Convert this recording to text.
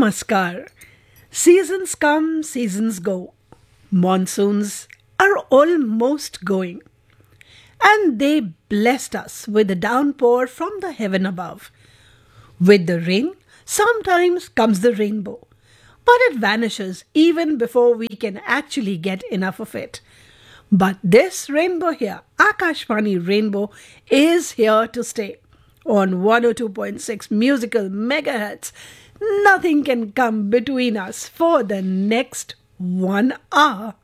Namaskar. Seasons come, seasons go. Monsoons are almost going. And they blessed us with a downpour from the heaven above. With the rain, sometimes comes the rainbow. But it vanishes even before we can actually get enough of it. But this rainbow here, Akashvani Rainbow, is here to stay. On 102.6 musical megahertz, nothing can come between us for the next 1 hour.